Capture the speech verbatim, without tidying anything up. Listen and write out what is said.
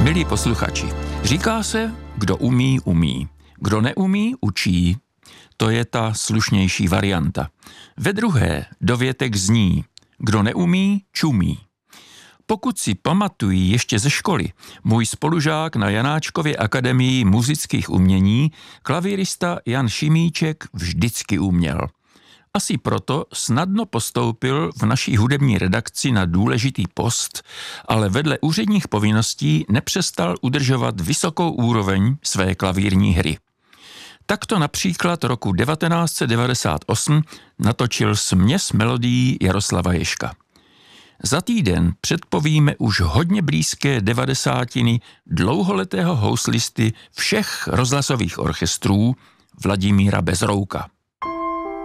Milí posluchači, říká se, kdo umí, umí. Kdo neumí, učí. To je ta slušnější varianta. Ve druhé dovětek zní, kdo neumí, čumí. Pokud si pamatují ještě ze školy, můj spolužák na Janáčkově akademii muzických umění, klavírista Jan Šimíček vždycky uměl. Asi proto snadno postoupil v naší hudební redakci na důležitý post, ale vedle úředních povinností nepřestal udržovat vysokou úroveň své klavírní hry. Takto například roku devatenáct set devadesát osm natočil směs melodií Jaroslava Ježka. Za týden předpovíme už hodně blízké devadesátiny dlouholetého houslisty všech rozhlasových orchestrů Vladimíra Bezrouka.